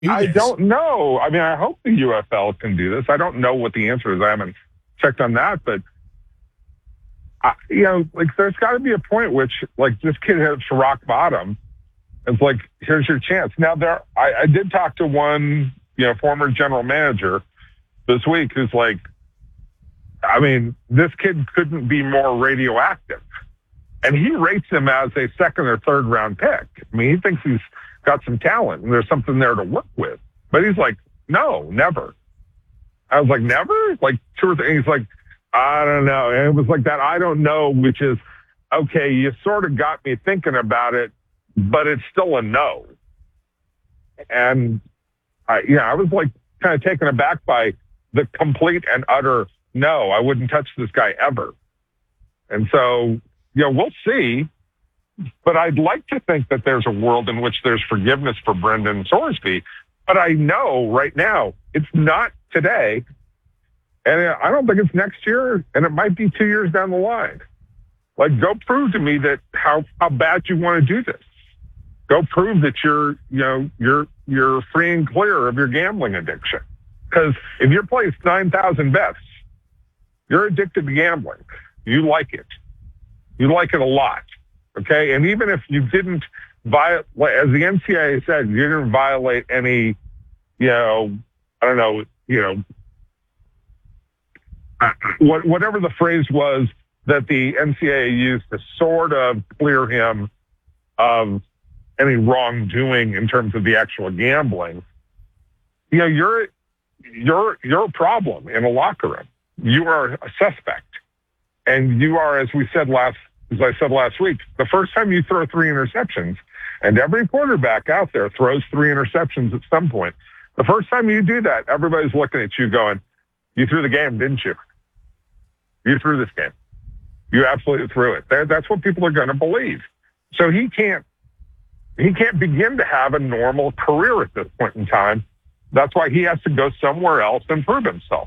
I don't know. I mean, I hope the UFL can do this. I don't know what the answer is. I haven't checked on that, but there's got to be a point which, this kid hits rock bottom. It's like, here's your chance. Now, I did talk to one, former general manager this week who's like, I mean, this kid couldn't be more radioactive. And he rates him as a second or third round pick. I mean, he thinks he's got some talent and there's something there to work with. But he's like, no, never. I was like, never? Like two or three. He's like, I don't know. And it was like that I don't know, which is, okay, you sort of got me thinking about it, but it's still a no. And I was like kind of taken aback by the complete and utter no, I wouldn't touch this guy ever. And so, we'll see. But I'd like to think that there's a world in which there's forgiveness for Brendan Sorsby. But I know right now it's not today. And I don't think it's next year. And it might be 2 years down the line. Like, go prove to me that how bad you want to do this. Go prove that you're free and clear of your gambling addiction. Because if you're placed 9,000 bets, you're addicted to gambling. You like it. You like it a lot. Okay? And even if you didn't violate, as the NCAA said, you didn't violate any, whatever the phrase was that the NCAA used to sort of clear him of any wrongdoing in terms of the actual gambling, you're a problem in a locker room. You are a suspect. And you are, as I said last week, the first time you throw 3 interceptions, and every quarterback out there throws 3 interceptions at some point. The first time you do that, everybody's looking at you going, you threw the game, didn't you? You threw this game. You absolutely threw it. That's what people are going to believe. So he can't begin to have a normal career at this point in time. That's why he has to go somewhere else and prove himself.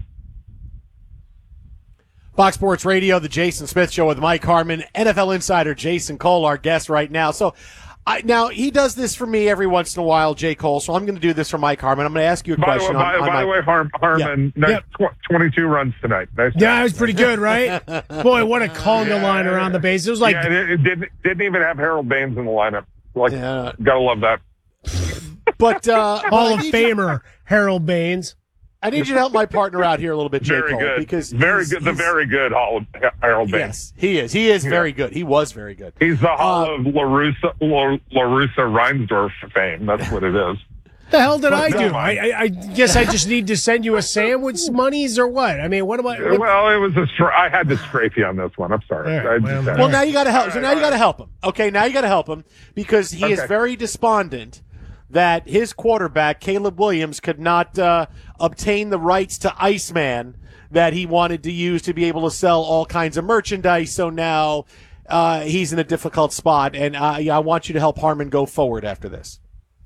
Fox Sports Radio, the Jason Smith Show with Mike Harmon, NFL insider Jason Cole, our guest right now. So now he does this for me every once in a while, Jay Cole, so I'm going to do this for Mike Harmon. I'm going to ask you a question. By the way, Harmon, nice 22 runs tonight. Nice. Yeah, it was pretty good, right? Boy, what a conga line around the base. It was like... it didn't even have Harold Baines in the lineup. Gotta love that. But Hall of Famer Harold Baines. I need you to help my partner out here a little bit, Jay Cole. Good. Because very good. The very good Harold Baines. Yes, he is. He is very good. He was very good. He's the Hall of LaRussa Reinsdorf fame. That's what it is. The hell did I do? I guess I just need to send you a sandwich monies or what? I mean, what am I? Well, it was I had to strafe you on this one. I'm sorry. Right, well, now you got to help. So now you got to help him. Okay, now you got to help him because he is very despondent that his quarterback, Caleb Williams, could not obtain the rights to Iceman that he wanted to use to be able to sell all kinds of merchandise. So now he's in a difficult spot, and I want you to help Harmon go forward after this.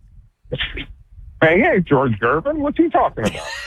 Hey, George Gervin, what's he talking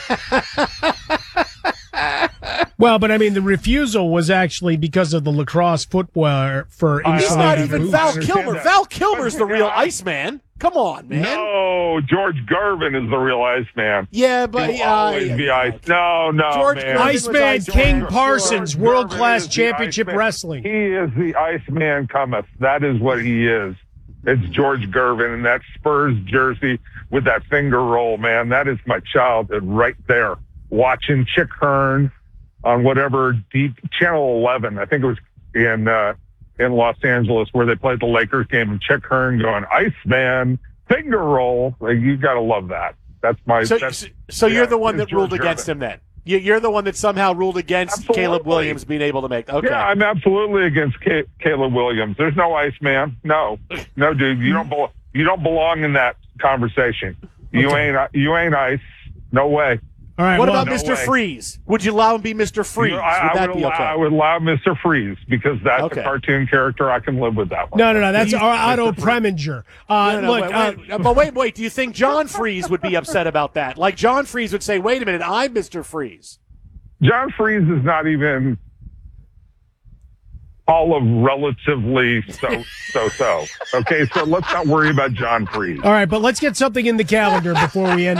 about? Well, but I mean, the refusal was actually because of the lacrosse footwear for insulated He's not even boots. Val Kilmer. Val Kilmer's the real Iceman. Come on, man. No, George Gervin is the real Iceman. Yeah, but He'll always be Ice. No, George man. Iceman King Parsons, George world-class Gervin is championship the Iceman. wrestling. He is the Iceman cometh. That is what he is. It's George Gervin and that Spurs jersey with that finger roll, man. That is my childhood right there. Watching Chick Hearn on whatever deep Channel 11, I think it was in Los Angeles where they played the Lakers game, and Chick Hearn going, Iceman, finger roll. Like, you got to love that. That's my. So you're the one that ruled against him then. You're the one that somehow ruled against Caleb Williams being able to make. Okay. Yeah, I'm absolutely against Caleb Williams. There's no Iceman. No, dude, you don't belong in that conversation. Okay. You ain't ice. No way. All right. What about Mr. Freeze? Would you allow him to be Mr. Freeze? Would that be okay? I would allow Mr. Freeze because that's a cartoon character. I can live with that one. No. That's Otto Preminger. Wait. Do you think John Freeze would be upset about that? Like John Freeze would say, "Wait a minute, I'm Mr. Freeze." John Freeze is not even. Hall of relatively so. Okay, so let's not worry about John Freeze. All right, but let's get something in the calendar before we end